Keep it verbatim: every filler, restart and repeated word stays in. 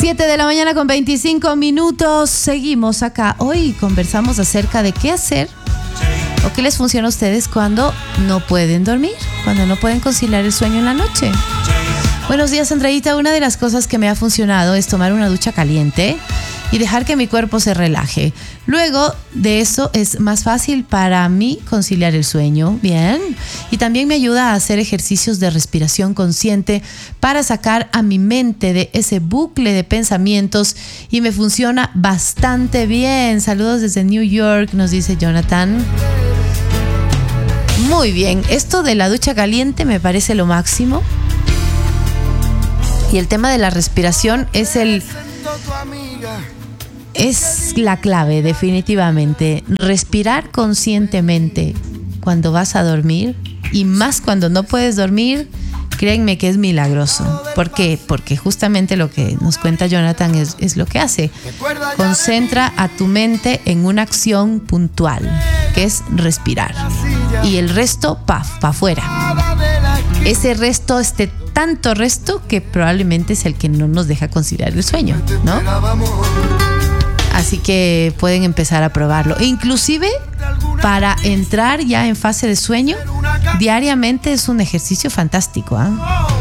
siete de la mañana con veinticinco minutos. Seguimos acá. Hoy conversamos acerca de qué hacer o qué les funciona a ustedes cuando no pueden dormir, cuando no pueden conciliar el sueño en la noche. Buenos días, Andreita. Una de las cosas que me ha funcionado es tomar una ducha caliente y dejar que mi cuerpo se relaje. Luego de eso es más fácil para mí conciliar el sueño. Bien. Y también me ayuda a hacer ejercicios de respiración consciente para sacar a mi mente de ese bucle de pensamientos y me funciona bastante bien. Saludos desde New York, nos dice Jonathan. Muy bien. Esto de la ducha caliente me parece lo máximo. Y el tema de la respiración es el... Es la clave, definitivamente. Respirar conscientemente cuando vas a dormir y más cuando no puedes dormir, créanme que es milagroso. ¿Por qué? Porque justamente lo que nos cuenta Jonathan es, es lo que hace. Concentra a tu mente en una acción puntual, que es respirar. Y el resto, pa, pa afuera. Ese resto, este tanto resto que probablemente es el que no nos deja conciliar el sueño, ¿no? Así que pueden empezar a probarlo. E inclusive para entrar ya en fase de sueño, diariamente es un ejercicio fantástico, ¿eh?